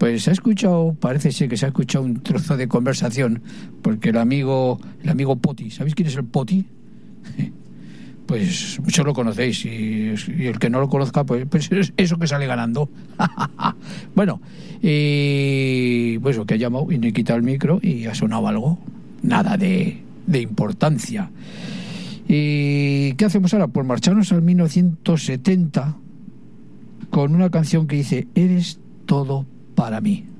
Pues se ha escuchado, parece ser que se ha escuchado un trozo de conversación, porque el amigo Poti, ¿sabéis quién es el Poti? Pues muchos lo conocéis, y el que no lo conozca, pues es eso que sale ganando. Bueno, pues lo que ha llamado y no he quitado el micro y ha sonado algo, nada de importancia. ¿Y qué hacemos ahora? Pues marcharnos al 1970 con una canción que dice: eres todo para mí.